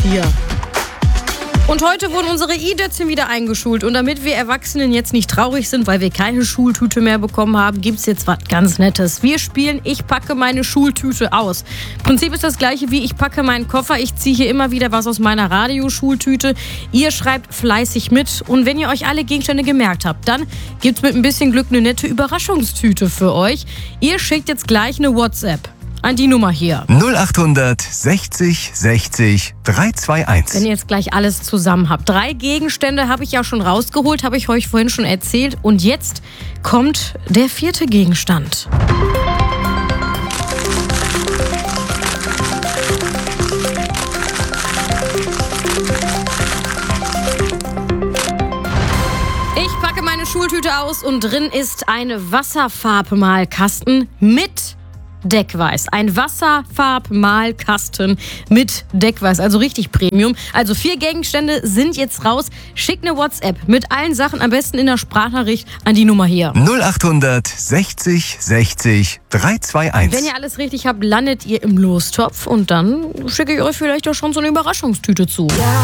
hier. Und heute wurden unsere I-Dötzchen wieder eingeschult. Und damit wir Erwachsenen jetzt nicht traurig sind, weil wir keine Schultüte mehr bekommen haben, gibt es jetzt was ganz Nettes. Wir spielen Ich packe meine Schultüte aus. Prinzip ist das gleiche wie Ich packe meinen Koffer. Ich ziehe hier immer wieder was aus meiner Radioschultüte. Ihr schreibt fleißig mit. Und wenn ihr euch alle Gegenstände gemerkt habt, dann gibt es mit ein bisschen Glück eine nette Überraschungstüte für euch. Ihr schickt jetzt gleich eine WhatsApp an die Nummer hier. 0800 60 60 321. Wenn ihr jetzt gleich alles zusammen habt. 3 Gegenstände habe ich ja schon rausgeholt, habe ich euch vorhin schon erzählt. Und jetzt kommt der 4. Gegenstand. Ich packe meine Schultüte aus und drin ist ein Wasserfarbmalkasten mit Deckweiß. Ein Wasserfarbmalkasten mit Deckweiß, also richtig Premium. Also 4 Gegenstände sind jetzt raus. Schickt eine WhatsApp mit allen Sachen, am besten in der Sprachnachricht an die Nummer hier. 0800 60 60 321. Wenn ihr alles richtig habt, landet ihr im Lostopf und dann schicke ich euch vielleicht auch schon so eine Überraschungstüte zu.